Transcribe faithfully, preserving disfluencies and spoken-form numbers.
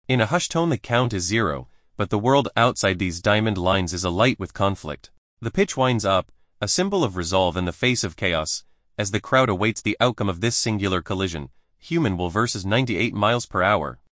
In a hushed tone the count is zero, but the world outside these diamond lines is alight with conflict. The pitch winds up, a symbol of resolve in the face of chaos, as the crowd awaits the outcome of this singular collision. Human will versus ninety-eight miles per hour.